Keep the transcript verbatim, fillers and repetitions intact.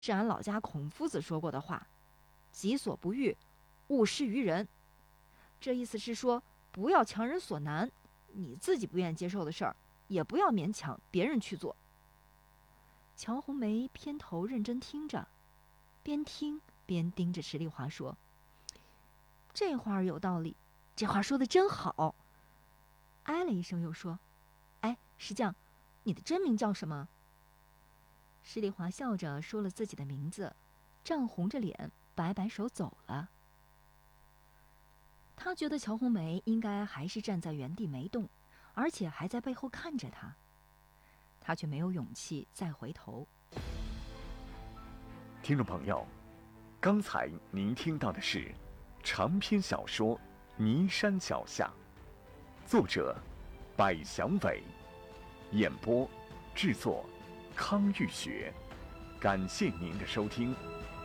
是俺老家孔夫子说过的话，己所不欲，勿施于人。这意思是说，不要强人所难，你自己不愿意接受的事儿，也不要勉强别人去做。乔红梅偏头认真听着，边听边盯着石丽华说：“这话儿有道理，这话说的真好。”哎了一声又说：“哎，石匠，你的真名叫什么？”石丽华笑着说了自己的名字，涨红着脸摆摆手走了。他觉得乔红梅应该还是站在原地没动，而且还在背后看着他，他却没有勇气再回头。 听众朋友，刚才您听到的是长篇小说《尼山脚下》，作者百祥伟，演播制作康玉学。感谢您的收听。